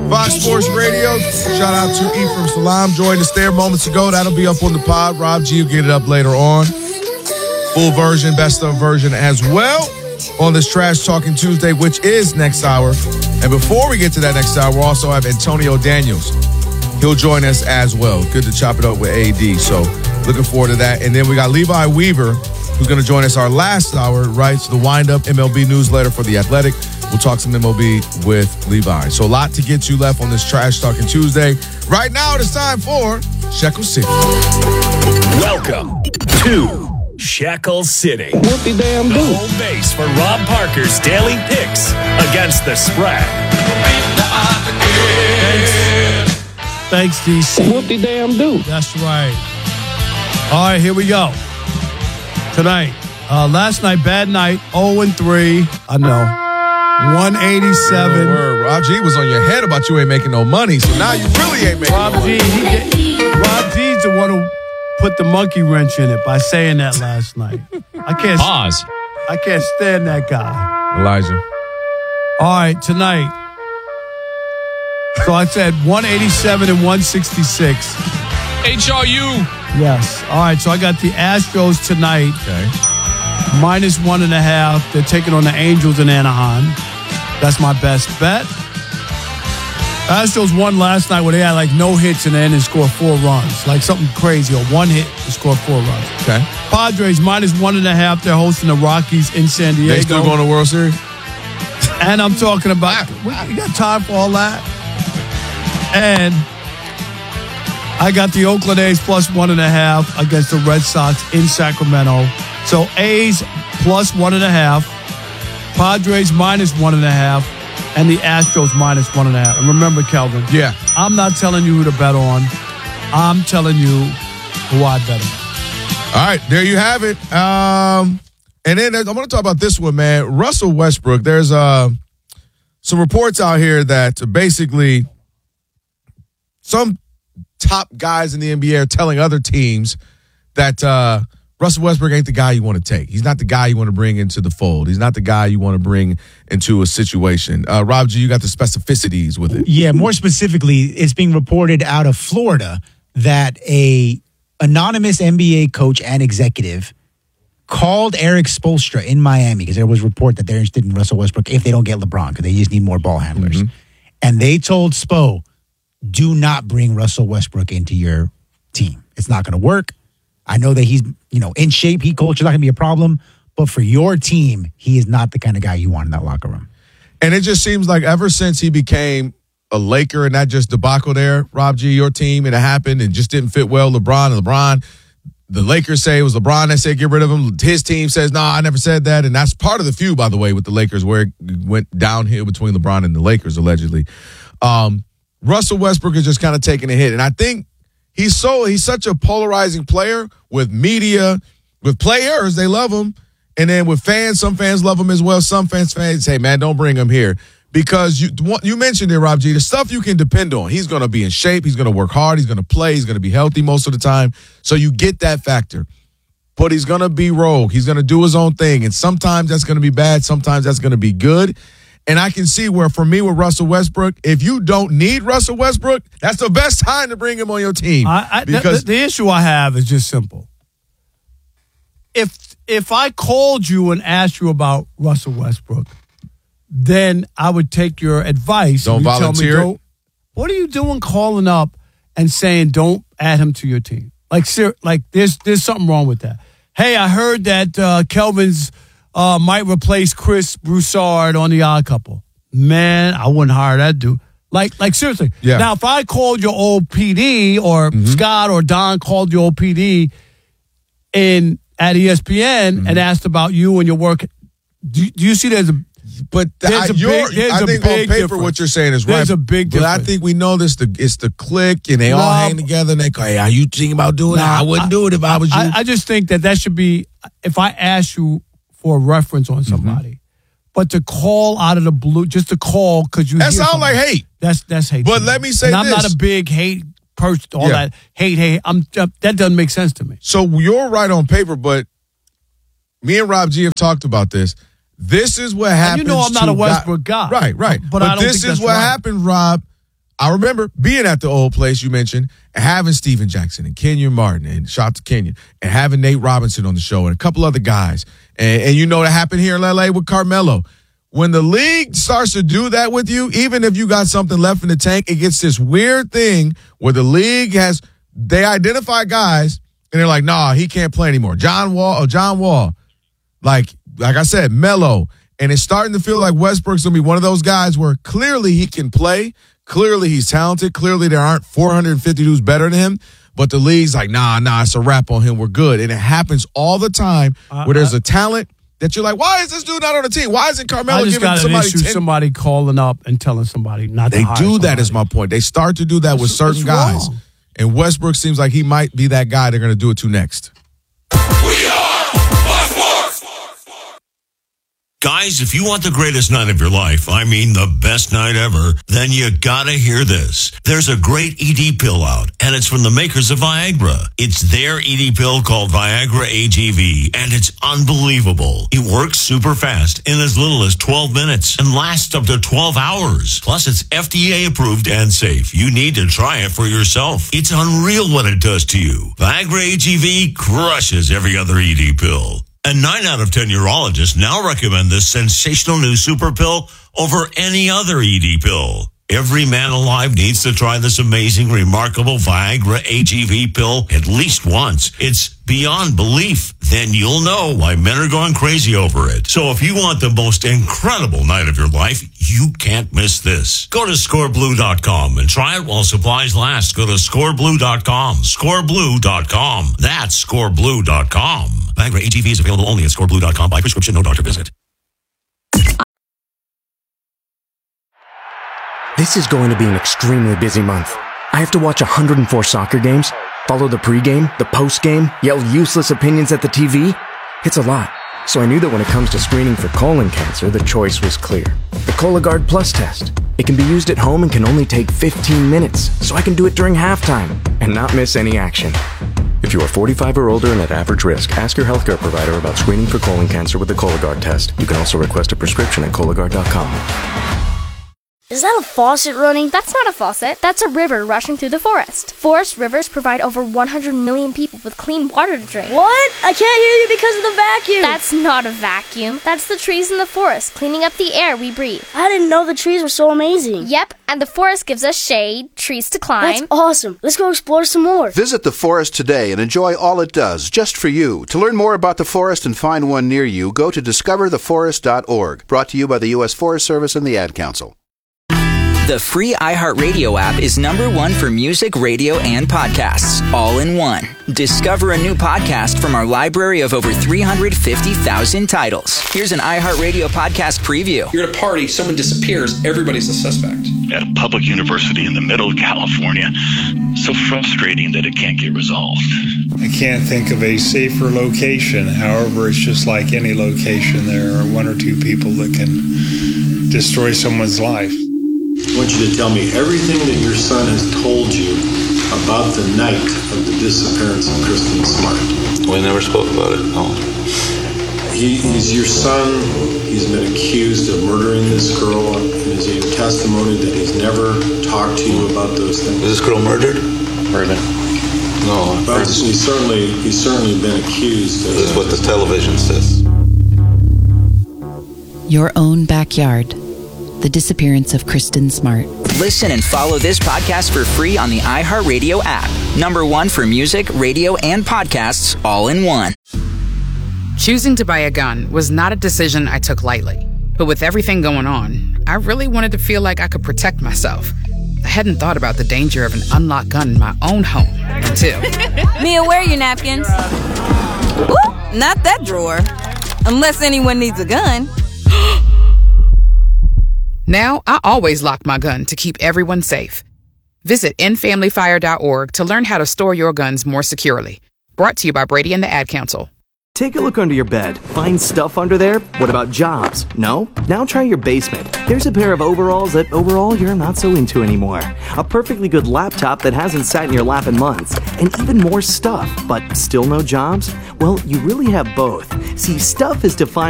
Fox Sports Radio. Shout out to Ephraim Salam. Joined us there moments ago. That'll be up on the pod. Rob G will get it up later on. Full version, best of version as well on this Trash Talking Tuesday, which is next hour. And before we get to that next hour, we'll also have Antonio Daniels. He'll join us as well. Good to chop it up with AD. So looking forward to that. And then we got Levi Weaver, who's going to join us our last hour, writes the Wind-Up MLB newsletter for The Athletic. We'll talk some MLB with Levi. So a lot to get you left on this Trash Talking Tuesday. Right now, it's time for Shekel City. Welcome to Shekel City. Whoop-de-damn-do. The home base for Rob Parker's daily picks against the spread. Thanks, DC. Whoop-de-damn-do. That's right. All right, here we go. Tonight, last night, bad night, 0-3. I know. 187. Rob G was on your head about you ain't making no money, so now you really ain't making no money. Rob G's the one who put the monkey wrench in it by saying that last night. I can't stand that guy. Elijah. All right, tonight. So I said 187 and 166. HRU. Yes. All right, so I got the Astros tonight. Okay. Minus 1.5. They're taking on the Angels in Anaheim. That's my best bet. Astros won last night where they had like no hits in the end and scored 4 runs. Like something crazy. Or 1 hit and scored 4 runs. Okay. Padres minus 1.5. They're hosting the Rockies in San Diego. They still going to World Series? And I'm talking about, we got time for all that. And I got the Oakland A's plus 1.5 against the Red Sox in Sacramento. So A's plus 1.5, Padres minus 1.5, and the Astros minus 1.5. And remember, Kelvin, I'm not telling you who to bet on. I'm telling you who I bet on. All right, there you have it. And then I want to talk about this one, man. Russell Westbrook, there's some reports out here that basically some top guys in the NBA are telling other teams that Russell Westbrook ain't the guy you want to take. He's not the guy you want to bring into the fold. He's not the guy you want to bring into a situation. Rob G, you got the specificities with it. Yeah, more specifically, it's being reported out of Florida that a anonymous NBA coach and executive called Eric Spoelstra in Miami because there was a report that they're interested in Russell Westbrook if they don't get LeBron because they just need more ball handlers. Mm-hmm. And they told Spo, do not bring Russell Westbrook into your team. It's not going to work. I know that he's, in shape. Culture's not going to be a problem. But for your team, he is not the kind of guy you want in that locker room. And it just seems like ever since he became a Laker and that just debacle there, Rob G, your team, and it happened and just didn't fit well. LeBron, the Lakers say it was LeBron that said get rid of him. His team says, no, I never said that. And that's part of the feud, by the way, with the Lakers where it went downhill between LeBron and the Lakers, allegedly. Russell Westbrook is just kind of taking a hit. And I think he's such a polarizing player with media, with players, they love him. And then with fans, some fans love him as well. Some fans say, man, don't bring him here. Because you mentioned it, Rob G, the stuff you can depend on. He's going to be in shape. He's going to work hard. He's going to play. He's going to be healthy most of the time. So you get that factor. But he's going to be rogue. He's going to do his own thing. And sometimes that's going to be bad. Sometimes that's going to be good. And I can see where, for me, with Russell Westbrook, if you don't need Russell Westbrook, that's the best time to bring him on your team. Because the issue I have is just simple. If I called you and asked you about Russell Westbrook, then I would take your advice. Don't volunteer. What are you doing calling up and saying don't add him to your team? Like there's something wrong with that. Hey, I heard that Kelvin's might replace Chris Broussard on The Odd Couple. Man, I wouldn't hire that dude. Like seriously. Yeah. Now, if I called your old PD or Scott or Don called your old PD at ESPN and asked about you and your work, do you see there's a I think on paper difference. what you're saying is right. There's a big difference. But I think we know this. It's the clique, and they all hang together, and they go, hey, are you thinking about doing that? I wouldn't do it if I was you. I just think that should be, if I ask you for a reference on somebody, but to call out of the blue, just to call because you that sounds like hate. That's hate. But let me say I'm not a big hate person, that hate. That doesn't make sense to me. So you're right on paper, but me and Rob G have talked about this. This is what happens. And I'm not a Westbrook guy. Right. But I don't this think is that's what right. happened, Rob, I remember being at the old place you mentioned and having Steven Jackson and Kenyon Martin and shout out to Kenyon and having Nate Robinson on the show and a couple other guys. And you know what happened here in LA with Carmelo. When the league starts to do that with you, even if you got something left in the tank, it gets this weird thing where the league they identify guys and they're like, nah, he can't play anymore. John Wall, like I said, Melo. And it's starting to feel like Westbrook's going to be one of those guys where clearly he can play. Clearly he's talented. Clearly there aren't 450 dudes better than him. But the league's like, nah, it's a wrap on him. We're good. And it happens all the time where there's a talent that you're like, why is this dude not on the team? Why isn't Carmelo giving somebody calling up and telling somebody not to hire They do that somebody. is my point. They start to do that with certain guys. Wrong. And Westbrook seems like he might be that guy they're going to do it to next. Guys, if you want the greatest night of your life, I mean the best night ever, then you gotta hear this. There's a great ED pill out, and it's from the makers of Viagra. It's their ED pill called Viagra AGV, and it's unbelievable. It works super fast in as little as 12 minutes and lasts up to 12 hours. Plus, it's FDA approved and safe. You need to try it for yourself. It's unreal what it does to you. Viagra AGV crushes every other ED pill. And 9 out of 10 urologists now recommend this sensational new super pill over any other ED pill. Every man alive needs to try this amazing, remarkable Viagra AGV pill at least once. It's beyond belief. Then you'll know why men are going crazy over it. So if you want the most incredible night of your life, you can't miss this. Go to scoreblue.com and try it while supplies last. Go to scoreblue.com. Scoreblue.com. That's scoreblue.com. Viagra AGV is available only at scoreblue.com by prescription, no doctor visit. This is going to be an extremely busy month. I have to watch 104 soccer games, follow the pregame, the postgame, yell useless opinions at the TV. It's a lot. So I knew that when it comes to screening for colon cancer, the choice was clear. The Cologuard Plus test. It can be used at home and can only take 15 minutes, so I can do it during halftime and not miss any action. If you are 45 or older and at average risk, ask your healthcare provider about screening for colon cancer with the Cologuard test. You can also request a prescription at Cologuard.com. Is that a faucet running? That's not a faucet. That's a river rushing through the forest. Forest rivers provide over 100 million people with clean water to drink. What? I can't hear you because of the vacuum. That's not a vacuum. That's the trees in the forest cleaning up the air we breathe. I didn't know the trees were so amazing. Yep, and the forest gives us shade, trees to climb. That's awesome. Let's go explore some more. Visit the forest today and enjoy all it does, just for you. To learn more about the forest and find one near you, go to discovertheforest.org. Brought to you by the U.S. Forest Service and the Ad Council. The free iHeartRadio app is #1 for music, radio, and podcasts, all in one. Discover a new podcast from our library of over 350,000 titles. Here's an iHeartRadio podcast preview. You're at a party, someone disappears, everybody's a suspect. At a public university in the middle of California. So frustrating that it can't get resolved. I can't think of a safer location. However, it's just like any location. There are 1 or 2 people that can destroy someone's life. I want you to tell me everything that your son has told you about the night of the disappearance of Kristen Smart. We never spoke about it, no. He's your son. He's been accused of murdering this girl. And is it your testimony that he's never talked to you about those things? Was this girl murdered? Murdered. No. But he's certainly been accused. This is what the television says. Your own backyard. The disappearance of Kristen Smart. Listen and follow this podcast for free on the iHeartRadio app. #1 for music, radio, and podcasts, all in one. Choosing to buy a gun was not a decision I took lightly. But with everything going on, I really wanted to feel like I could protect myself. I hadn't thought about the danger of an unlocked gun in my own home until... Mia, where are your napkins? Ooh, not that drawer. Unless anyone needs a gun. Now, I always lock my gun to keep everyone safe. Visit endfamilyfire.org to learn how to store your guns more securely. Brought to you by Brady and the Ad Council. Take a look under your bed. Find stuff under there? What about jobs? No? Now try your basement. There's a pair of overalls that overall you're not so into anymore. A perfectly good laptop that hasn't sat in your lap in months. And even more stuff, but still no jobs? Well, you really have both. See, stuff is defined